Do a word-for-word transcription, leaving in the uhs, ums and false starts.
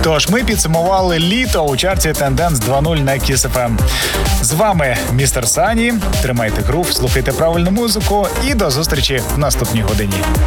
Тож ми підсумували літо у чарті Tendance два нуль на Kiss еф ем. З вами містер Сані. Тримайте грув, слухайте правильну музику і до зустрічі в наступній годині.